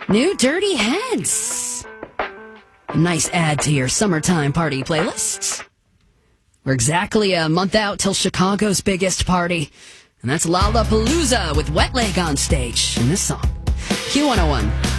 New Dirty Heads. A nice add to your summertime party playlists. We're exactly a month out till Chicago's biggest party, and that's Lollapalooza with Wet Leg on stage in this song. Q101.